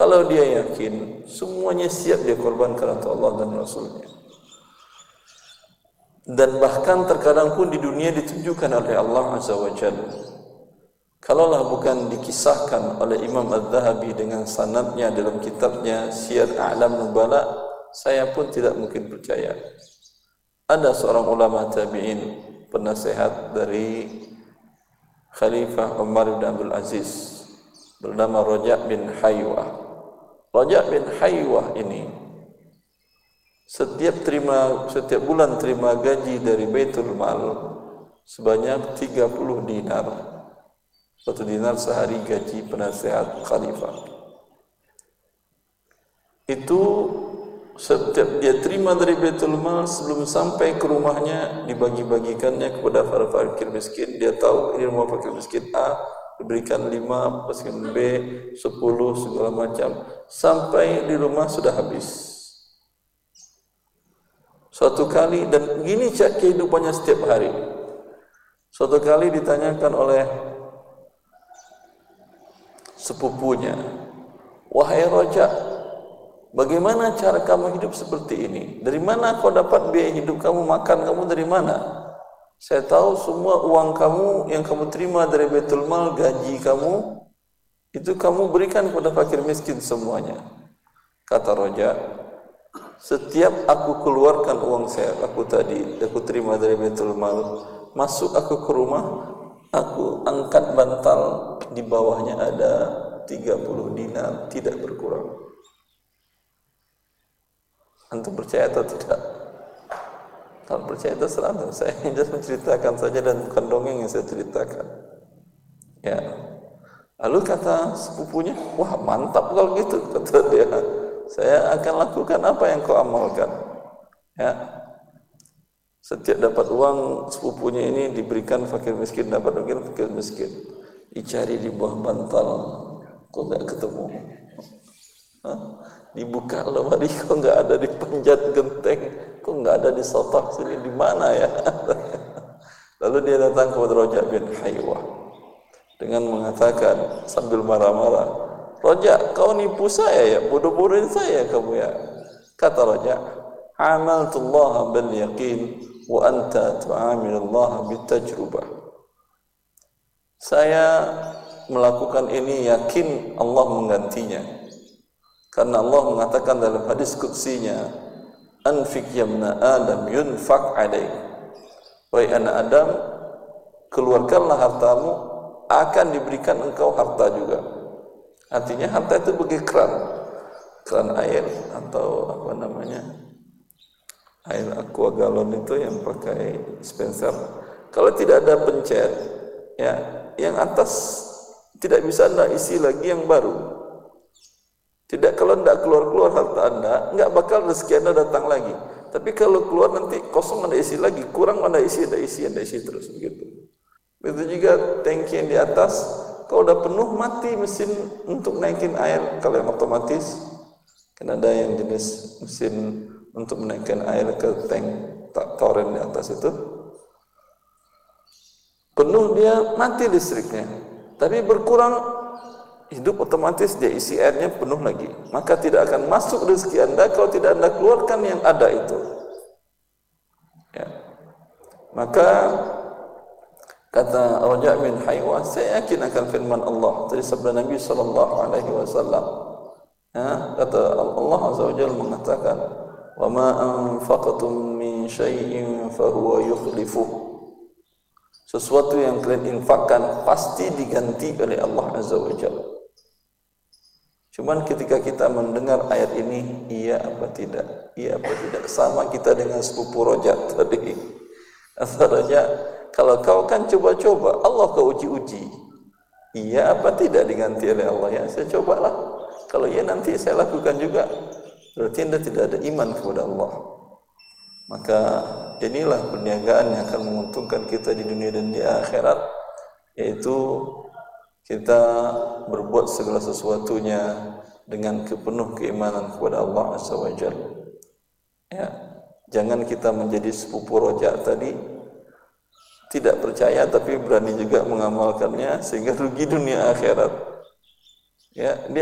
Kalau dia yakin, semuanya siap dia korbankan untuk Allah dan Rasulnya. Dan bahkan terkadang pun di dunia ditunjukkan oleh Allah Azza wa Jalla. Kalaulah bukan dikisahkan oleh Imam Al-Dhahabi dengan sanadnya dalam kitabnya Siyar A'lam Nubala, saya pun tidak mungkin percaya. Ada seorang ulama tabi'in, penasehat dari Khalifah Umar bin Abdul Aziz, bernama Raja' bin Haywah. Raja' bin Haywah ini setiap bulan terima gaji dari Baitul Mal sebanyak 30 dinar. 1 dinar sehari gaji penasehat khalifah. Itu setiap dia terima dari Baitul Mal, sebelum sampai ke rumahnya dibagi-bagikannya kepada para fakir miskin. Dia tahu ini rumah fakir miskin A, diberikan 5, miskin B 10, segala macam, sampai di rumah sudah habis. Suatu kali, dan gini kehidupannya setiap hari. Suatu kali ditanyakan oleh sepupunya, "Wahai Raja, bagaimana cara kamu hidup seperti ini? Dari mana kau dapat biaya hidup kamu, makan kamu dari mana? Saya tahu semua uang kamu yang kamu terima dari Baitul Mal, gaji kamu, itu kamu berikan kepada fakir miskin semuanya." Kata Raja, "Setiap aku keluarkan uang saya, aku terima dari Baitul Mal, masuk aku ke rumah, aku angkat bantal, di bawahnya ada 30 dinar, tidak berkurang." Antum percaya atau tidak? Kalau percaya itu selalu, saya hanya menceritakan saja dan bukan dongeng yang saya ceritakan. Ya. Lalu kata sepupunya, "Wah, mantap kalau gitu," kata dia. "Saya akan lakukan apa yang kau amalkan." Ya. Setiap dapat uang sepupunya ini diberikan fakir miskin, dapat fakir miskin. Dicari di bawah bantal, kok enggak ketemu. Dibuka lemari, kok enggak ada, di panjat genteng, kok enggak ada, di sotak sini, di mana ya? Lalu dia datang kepada Raja' bin Haywah dengan mengatakan sambil marah-marah, "Raja', kau nipu saya ya, bodoh-bodohin saya kamu ya." Kata Raja', "Amaltullaha bil yaqin wa anta tu'amilullaha bitajrubah." Saya melakukan ini yakin Allah menggantinya. Karena Allah mengatakan dalam hadis qudsinya, "Anfik ya ibna Adam yunfaq alaik." Wahai anak Adam, keluarkanlah hartamu, akan diberikan engkau harta juga. Artinya harta itu bagi keran air atau apa namanya, air aqua galon itu yang pakai dispenser. Kalau tidak ada pencet, ya, yang atas tidak bisa anda isi lagi yang baru. Tidak, kalau tidak keluar harta anda, enggak bakal rezeki anda datang lagi. Tapi kalau keluar nanti kosong, anda isi lagi, kurang anda isi terus begitu. Begitu juga tangki yang di atas, kalau udah penuh mati mesin untuk naikin air. Kalau yang otomatis, kan ada yang jenis mesin untuk menaikkan air ke tank toren di atas itu, penuh dia mati listriknya. Tapi berkurang, hidup otomatis dia isi airnya penuh lagi. Maka tidak akan masuk rezeki anda kalau tidak anda keluarkan yang ada itu. Ya. Maka kata Raja' bin Haywah, saya yakin akan firman Allah dari sabda Nabi SAW. Ya, kata Allah Azza wa Jalla mengatakan, "Wa ma anfaqtum min syai'in fahuwa yukhlifuh." Sesuatu yang kalian infakkan pasti diganti oleh Allah Azza wa Jalla. Cuman ketika kita mendengar ayat ini, iya apa tidak, sama kita dengan sepupu Raja' tadi. Kata Raja', kalau kau kan coba-coba, Allah kau uji-uji, iya apa tidak diganti oleh Allah? Ya, saya cobalah. Kalau iya nanti saya lakukan juga. Berarti anda tidak ada iman kepada Allah. Maka inilah perniagaan yang akan menguntungkan kita di dunia dan di akhirat, yaitu kita berbuat segala sesuatunya dengan penuh keimanan kepada Allah Azza wa Jalla. Ya, jangan kita menjadi sepupu Raja' tadi, tidak percaya tapi berani juga mengamalkannya sehingga rugi dunia akhirat. Ya, dia